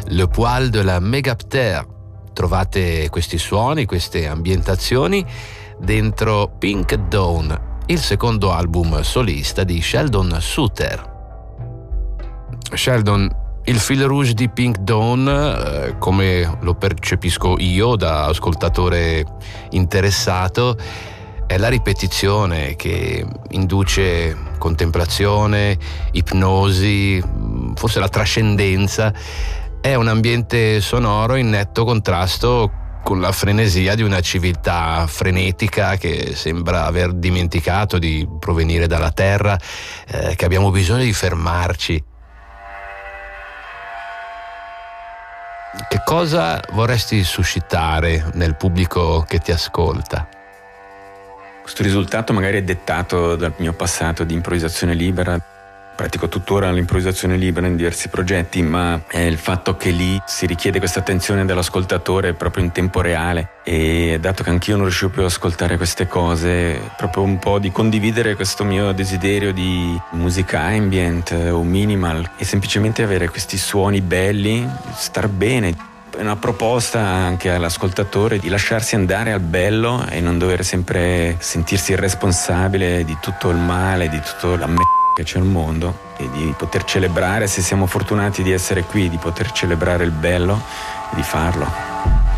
Le Poil de la Mégaptère. Trovate questi suoni, queste ambientazioni dentro Pink Dawn, il secondo album solista di Sheldon Suter. Sheldon, il fil rouge di Pink Dawn, come lo percepisco io da ascoltatore interessato, è la ripetizione che induce contemplazione, ipnosi, forse la trascendenza. È un ambiente sonoro in netto contrasto con la frenesia di una civiltà frenetica che sembra aver dimenticato di provenire dalla terra, che abbiamo bisogno di fermarci. Che cosa vorresti suscitare nel pubblico che ti ascolta? Questo risultato magari è dettato dal mio passato di improvvisazione libera. Pratico tuttora l'improvvisazione libera in diversi progetti, ma è il fatto che lì si richiede questa attenzione dell'ascoltatore proprio in tempo reale, e dato che anch'io non riuscivo più ad ascoltare queste cose, proprio un po' di condividere questo mio desiderio di musica ambient o minimal e semplicemente avere questi suoni belli, star bene. È una proposta anche all'ascoltatore di lasciarsi andare al bello e non dover sempre sentirsi il responsabile di tutto il male, di tutto la che c'è al mondo, e di poter celebrare, se siamo fortunati di essere qui, di poter celebrare il bello e di farlo.